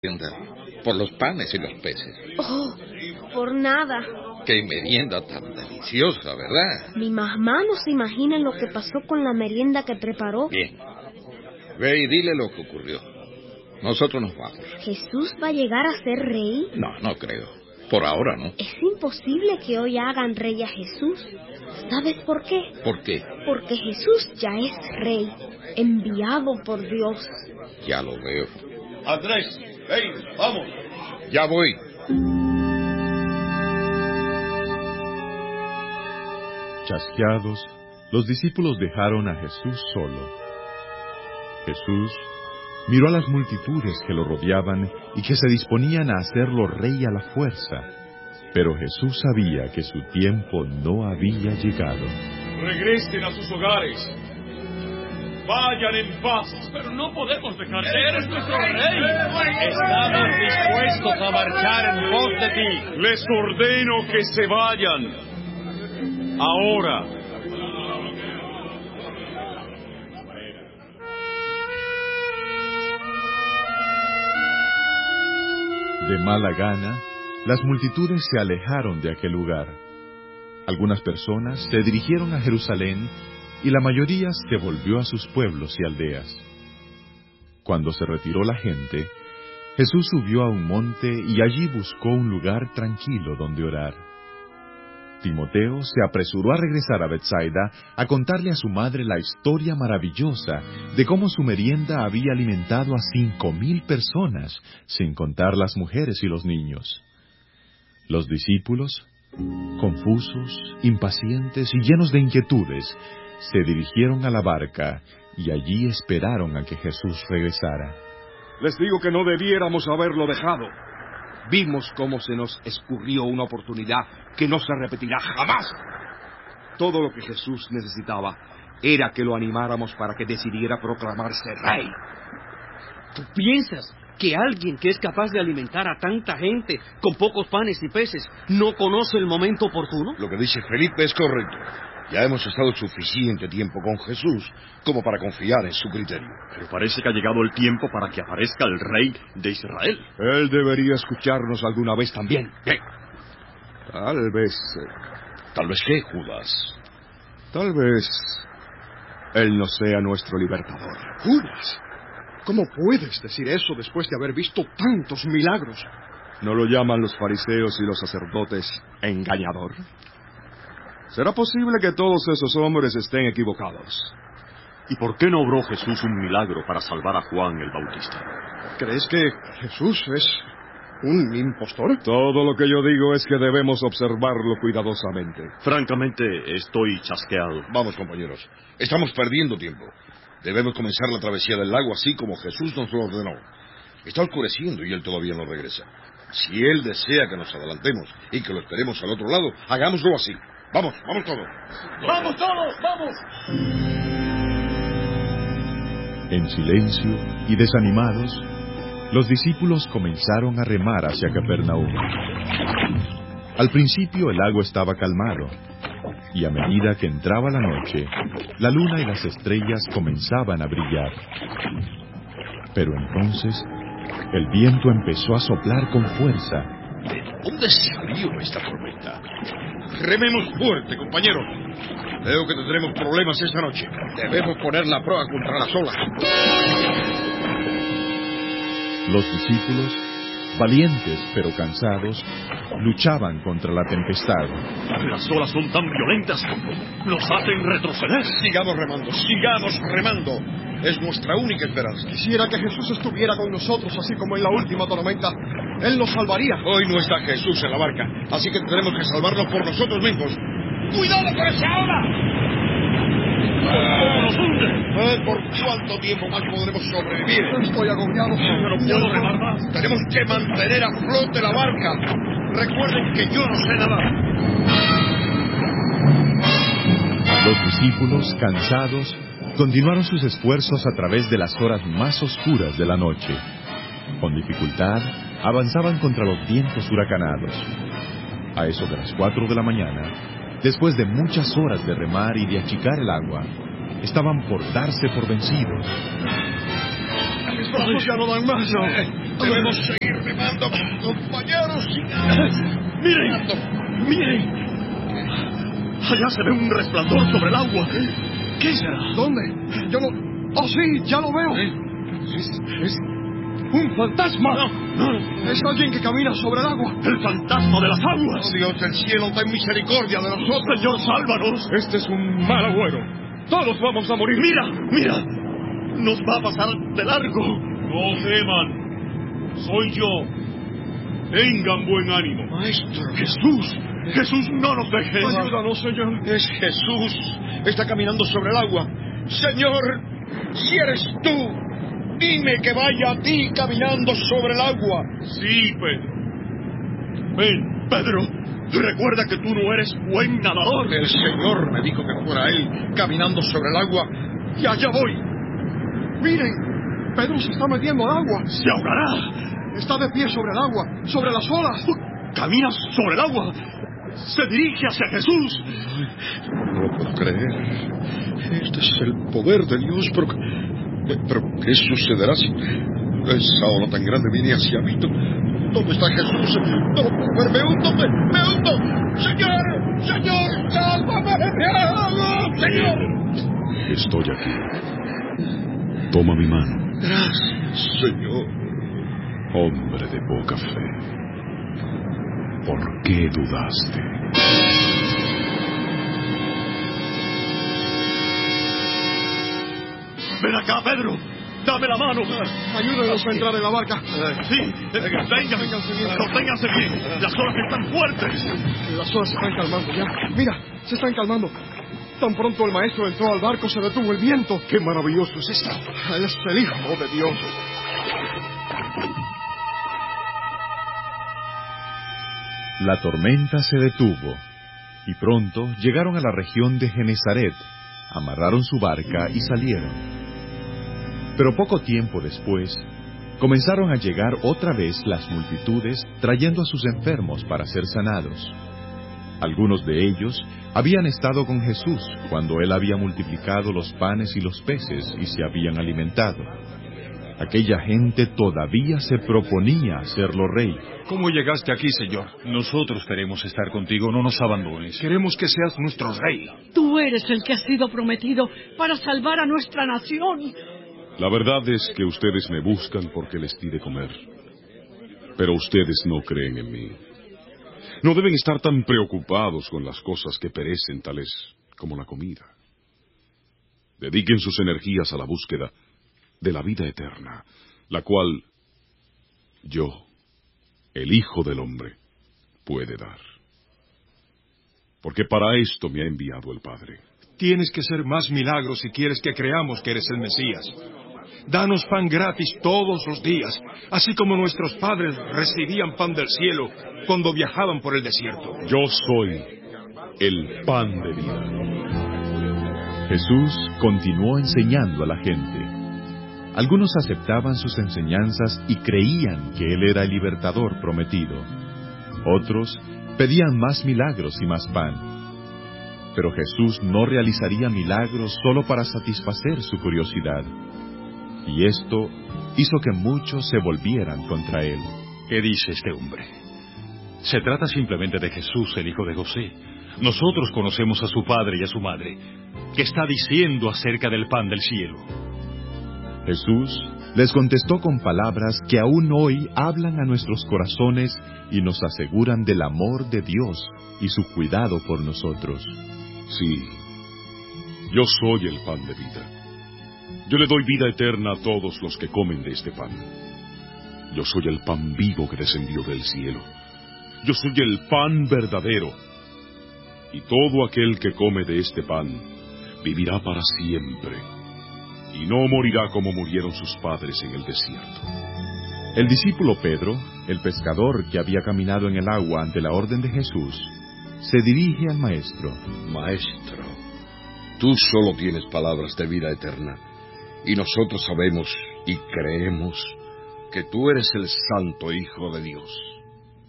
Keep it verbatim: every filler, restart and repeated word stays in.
Por los panes y los peces. Oh, por nada. Qué merienda tan deliciosa, ¿verdad? Mi mamá no se imagina lo que pasó con la merienda que preparó. Bien. Ve y dile lo que ocurrió. Nosotros nos vamos. ¿Jesús va a llegar a ser rey? No, no creo. Por ahora no. Es imposible que hoy hagan rey a Jesús. ¿Sabes por qué? ¿Por qué? Porque Jesús ya es rey, enviado por Dios. Ya lo veo. Andrés, ven, vamos. Ya voy. Chasqueados, los discípulos dejaron a Jesús solo. Jesús miró a las multitudes que lo rodeaban y que se disponían a hacerlo rey a la fuerza. Pero Jesús sabía que su tiempo no había llegado. Regresen a sus hogares. Vayan en paz. Pero no podemos dejar. Eres nuestro rey. Estamos dispuestos a marchar en pos de ti. Les ordeno que se vayan. Ahora. De mala gana, las multitudes se alejaron de aquel lugar. Algunas personas se dirigieron a Jerusalén y la mayoría se volvió a sus pueblos y aldeas. Cuando se retiró la gente, Jesús subió a un monte y allí buscó un lugar tranquilo donde orar. Timoteo se apresuró a regresar a Betsaida a contarle a su madre la historia maravillosa de cómo su merienda había alimentado a cinco mil personas, sin contar las mujeres y los niños. Los discípulos, confusos, impacientes y llenos de inquietudes, se dirigieron a la barca y allí esperaron a que Jesús regresara. Les digo que no debiéramos haberlo dejado. Vimos cómo se nos escurrió una oportunidad que no se repetirá jamás. Todo lo que Jesús necesitaba era que lo animáramos para que decidiera proclamarse rey. ¿Tú piensas que alguien que es capaz de alimentar a tanta gente con pocos panes y peces no conoce el momento oportuno? Lo que dice Felipe es correcto. Ya hemos estado suficiente tiempo con Jesús como para confiar en su criterio. Pero parece que ha llegado el tiempo para que aparezca el rey de Israel. Él debería escucharnos alguna vez también. ¿Qué? Tal vez... ¿Tal vez qué, Judas? Tal vez... Él no sea nuestro libertador. Judas, ¿cómo puedes decir eso después de haber visto tantos milagros? ¿No lo llaman los fariseos y los sacerdotes engañador? ¿Será posible que todos esos hombres estén equivocados? ¿Y por qué no obró Jesús un milagro para salvar a Juan el Bautista? ¿Crees que Jesús es un impostor? Todo lo que yo digo es que debemos observarlo cuidadosamente. Francamente, estoy chasqueado. Vamos, compañeros. Estamos perdiendo tiempo. Debemos comenzar la travesía del lago así como Jesús nos lo ordenó. Está oscureciendo y él todavía no regresa. Si él desea que nos adelantemos y que lo esperemos al otro lado, hagámoslo así. Vamos, vamos todos. ¡Vamos todos, vamos! En silencio y desanimados, los discípulos comenzaron a remar hacia Capernaum. Al principio el lago estaba calmado, y a medida que entraba la noche, la luna y las estrellas comenzaban a brillar. Pero entonces, el viento empezó a soplar con fuerza. ¿De dónde salió esta tormenta? Rememos fuerte, compañeros. Veo que tendremos problemas esta noche. Debemos poner la proa contra las olas. Los discípulos, valientes pero cansados, luchaban contra la tempestad. Las olas son tan violentas, nos hacen retroceder. Sigamos remando, sigamos remando. Es nuestra única esperanza. Quisiera que Jesús estuviera con nosotros, así como en la última tormenta. Él nos salvaría. Hoy no está Jesús en la barca, así que tendremos que salvarnos por nosotros mismos. ¡Cuidado con esa ola! ¡Cómo nos hunde! Eh, ¿Por cuánto tiempo más podremos sobrevivir? Estoy agobiado. No puedo remar más. Tenemos que mantener a flote la barca. Recuerden que yo no sé nadar. Los discípulos, cansados, continuaron sus esfuerzos a través de las horas más oscuras de la noche. Con dificultad, avanzaban contra los vientos huracanados. A eso de las cuatro de la mañana, después de muchas horas de remar y de achicar el agua, estaban por darse por vencidos. Mis brazos ya no dan más. Eh, Debemos seguir remando, compañeros. ¡Miren! ¡Miren! Allá se ve un resplandor sobre el agua. ¿Qué será? ¿Dónde? Yo no... ¡Oh, sí! ¡Ya lo veo! Es, es un fantasma. No, no, no. Es alguien que camina sobre el agua. ¡El fantasma de las aguas! Oh, Dios del cielo, ten misericordia de nosotros. ¡Señor, sálvanos! Este es un mal agüero. Todos vamos a morir. ¡Mira! ¡Mira! ¡Nos va a pasar de largo! No teman. Soy yo. Tengan buen ánimo. Maestro. ¡Jesús! ¡Jesús, no nos dejes! Ayúdanos, Señor. Es Jesús. Está caminando sobre el agua. Señor, si eres tú, dime que vaya a ti caminando sobre el agua. Sí, Pedro. Ven, Pedro. Recuerda que tú no eres buen nadador. El Señor me dijo que fuera él caminando sobre el agua. Y allá voy. Miren, Pedro se está metiendo al agua. ¡Se ahogará! Está de pie sobre el agua, sobre las olas. ¡Camina sobre el agua! ¡Se dirige hacia Jesús! No lo puedo creer. Este es el poder de Dios, pero... ¿Pero qué sucederá si esa ola tan grande viene hacia mí? ¿Dónde está Jesús? No lo puedo ver. ¡Me hundo! ¡Me, me hundo! ¡Señor! ¡Señor! ¡Sálvame! ¡Me hago! ¡Señor! Estoy aquí. Toma mi mano. Gracias, Señor. Hombre de poca fe. ¿Por qué dudaste? ¡Ven acá, Pedro! ¡Dame la mano! Ayúdenos a entrar en la barca. Sí, vengan, conténganse bien. Las olas están fuertes. Las olas se están calmando ya. Mira, se están calmando. Tan pronto el maestro entró al barco, se detuvo el viento. ¡Qué maravilloso es esto! Él es el Hijo de Dios. La tormenta se detuvo, y pronto llegaron a la región de Genesaret, amarraron su barca y salieron. Pero poco tiempo después, comenzaron a llegar otra vez las multitudes trayendo a sus enfermos para ser sanados. Algunos de ellos habían estado con Jesús cuando él había multiplicado los panes y los peces y se habían alimentado. Aquella gente todavía se proponía hacerlo rey. ¿Cómo llegaste aquí, Señor? Nosotros queremos estar contigo, no nos abandones. Queremos que seas nuestro rey. Tú eres el que ha sido prometido para salvar a nuestra nación. La verdad es que ustedes me buscan porque les di de comer. Pero ustedes no creen en mí. No deben estar tan preocupados con las cosas que perecen, tales como la comida. Dediquen sus energías a la búsqueda de la vida eterna, la cual yo, el Hijo del Hombre, puede dar. Porque para esto me ha enviado el Padre. Tienes que hacer más milagros si quieres que creamos que eres el Mesías. Danos pan gratis todos los días, así como nuestros padres recibían pan del cielo cuando viajaban por el desierto. Yo soy el pan de vida. Jesús continuó enseñando a la gente. Algunos aceptaban sus enseñanzas y creían que Él era el libertador prometido. Otros pedían más milagros y más pan. Pero Jesús no realizaría milagros solo para satisfacer su curiosidad. Y esto hizo que muchos se volvieran contra Él. ¿Qué dice este hombre? Se trata simplemente de Jesús, el hijo de José. Nosotros conocemos a su padre y a su madre. ¿Qué está diciendo acerca del pan del cielo? Jesús les contestó con palabras que aún hoy hablan a nuestros corazones y nos aseguran del amor de Dios y su cuidado por nosotros. Sí, yo soy el pan de vida. Yo le doy vida eterna a todos los que comen de este pan. Yo soy el pan vivo que descendió del cielo. Yo soy el pan verdadero. Y todo aquel que come de este pan vivirá para siempre. Y no morirá como murieron sus padres en el desierto. El discípulo Pedro, el pescador que había caminado en el agua ante la orden de Jesús, se dirige al Maestro. Maestro, tú solo tienes palabras de vida eterna, y nosotros sabemos y creemos que tú eres el Santo Hijo de Dios.